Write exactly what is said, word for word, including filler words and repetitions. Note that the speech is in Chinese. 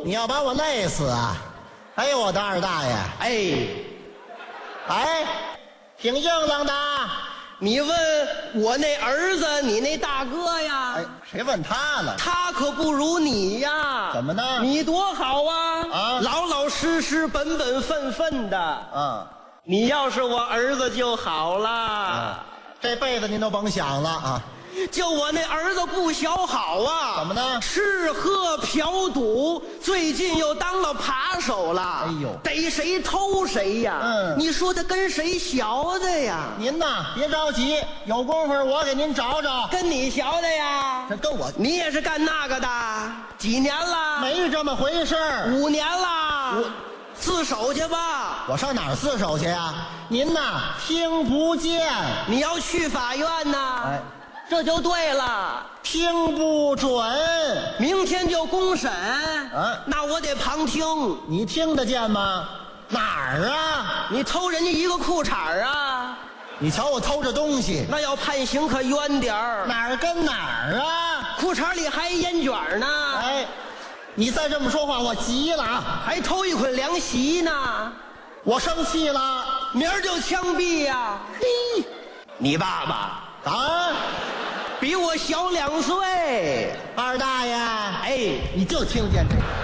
你要把我累死啊！哎呦，我的二大爷， 哎， 哎，挺硬朗的。 你问我那儿子，你那大哥呀？ 哎，谁问他了？ 他可不如你呀！ 怎么呢？ 你多好啊！ 啊， 老老实实、本本分分的。 啊， 你要是我儿子就好了。 啊，这辈子您都甭想了啊！ 就我那儿子不小好啊！ 怎么呢？ 吃喝嫖赌，最近又当了扒手了。 哎呦， 逮谁偷谁呀！ 嗯， 你说他跟谁学的呀？ 您呐，别着急，有功夫我给您找找。 跟你学的呀？ 这跟我， 你也是干那个的？几年了？ 没这么回事儿。 五年了。 我自首去吧。 我上哪儿自首去呀？您呐，听不见。 你要去法院呐？ 哎。 这就对了， 听不准， 明天就公审， 啊， 那我得旁听。 你听得见吗？哪儿啊？ 你偷人家一个裤衩啊？ 你瞧我偷着东西， 那要判刑可冤点儿。 哪儿跟哪儿啊？ 裤衩里还烟卷呢。 哎，你再这么说话，我急了啊！ 还偷一捆凉席呢， 我生气了， 明儿就枪毙呀！嘿，你爸爸啊？ 比我小两岁， 二大爷， 哎， 你就听见这个。